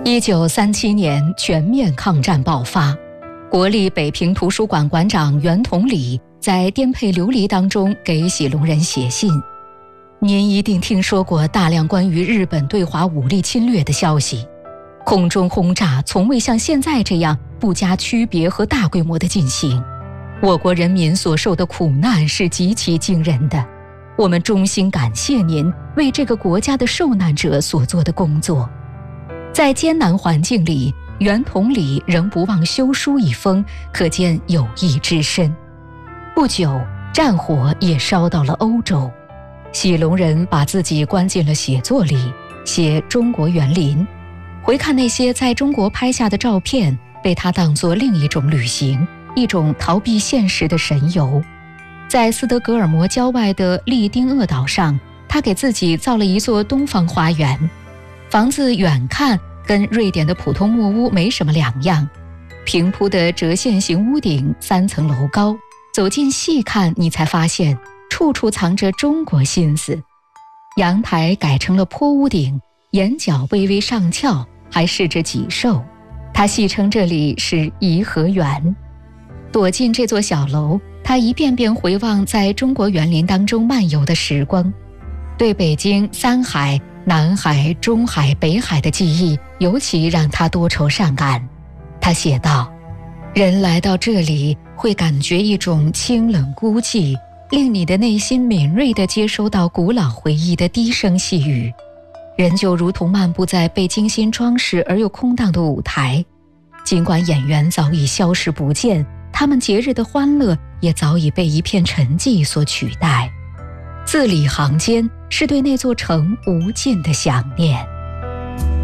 1937年全面抗战爆发，国立北平图书馆馆长袁同礼在颠沛流离当中给喜龙人写信。您一定听说过大量关于日本对华武力侵略的消息，空中轰炸从未像现在这样不加区别和大规模的进行，我国人民所受的苦难是极其惊人的。我们衷心感谢您为这个国家的受难者所做的工作。在艰难环境里，袁同礼仍不忘修书一封，可见友谊之深。不久，战火也烧到了欧洲，喜龙人把自己关进了写作里，写中国园林。回看那些在中国拍下的照片，被他当作另一种旅行，一种逃避现实的神游。在斯德哥尔摩郊外的利丁厄岛上，他给自己造了一座东方花园，房子远看跟瑞典的普通木屋没什么两样，平铺的折线型屋顶，3层楼高，走近细看，你才发现处处藏着中国心思。阳台改成了坡屋顶，檐角微微上翘，还饰着脊兽，他戏称这里是颐和园。躲进这座小楼，他一遍遍回望在中国园林当中漫游的时光，对北京3海、南海、中海、北海的记忆尤其让他多愁善感。他写道：人来到这里会感觉一种清冷孤寂，令你的内心敏锐地接收到古老回忆的低声细语。人就如同漫步在被精心装饰而又空荡的舞台，尽管演员早已消失不见，他们节日的欢乐也早已被一片沉寂所取代。字里行间是对那座城无尽的想念。